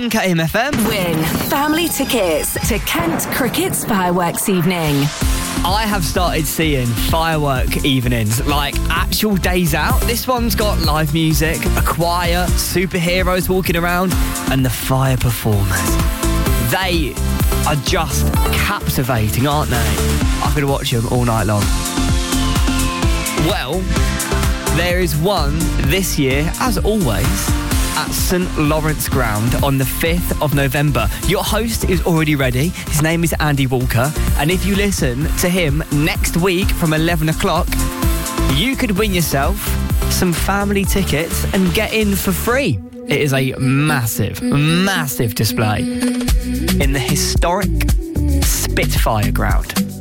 Funk at MFM. Win family tickets to Kent Cricket's fireworks evening. I have started seeing firework evenings, like actual days out. This one's got live music, a choir, superheroes walking around, and the fire performers. They are just captivating, aren't they? I'm going to watch them all night long. Well, there is one this year, as always, at St Lawrence Ground on the 5th of November. Your host is already ready. His name is Andy Walker. And if you listen to him next week from 11 o'clock, you could win yourself some family tickets and get in for free. It is a massive, massive display in the historic Spitfire Ground.